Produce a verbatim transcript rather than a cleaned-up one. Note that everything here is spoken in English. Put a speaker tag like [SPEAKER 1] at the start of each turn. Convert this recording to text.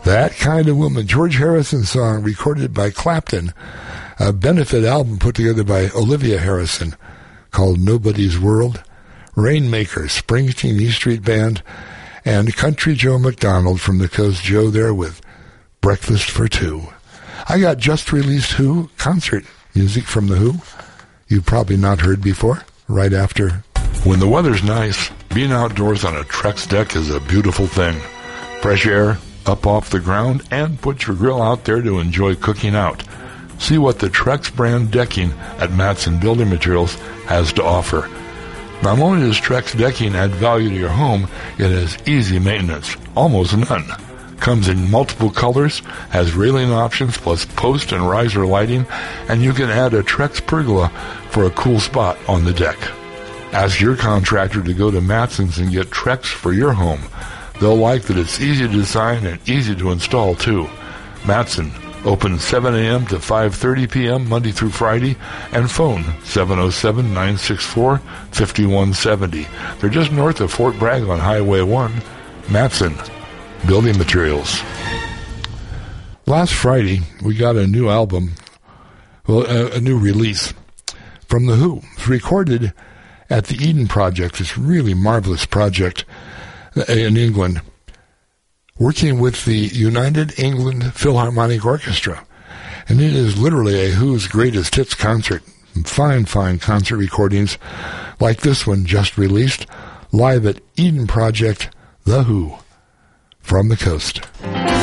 [SPEAKER 1] That Kind of Woman, George Harrison song recorded by Clapton, a benefit album put together by Olivia Harrison called Nobody's World, Rainmaker, Springsteen E Street Band, and Country Joe McDonald from the Coast Joe there with Breakfast for Two. I got just released Who concert music from The Who. You've probably not heard before, right after. When the weather's nice, being outdoors on a Trex deck is a beautiful thing. Fresh air, up off the ground, and put your grill out there to enjoy cooking out. See what the Trex brand decking at Matson Building Materials has to offer. Not only does Trex decking add value to your home, it has easy maintenance, almost none. Comes in multiple colors, has railing options plus post and riser lighting, and you can add a Trex pergola for a cool spot on the deck. Ask your contractor to go to Matson's and get Trex for your home. They'll like that it's easy to design and easy to install too. Matson, open seven a.m. to five thirty p.m. Monday through Friday, and phone seven oh seven, nine six four, five one seven oh. They're just north of Fort Bragg on Highway one. Matson Building Materials. Last Friday, we got a new album, well, a, a new release from The Who. It's recorded at the Eden Project, this really marvelous project in England, working with the United England Philharmonic Orchestra. And it is literally a Who's Greatest Hits concert. Fine, fine concert recordings like this one just released live at Eden Project, The Who, from the coast.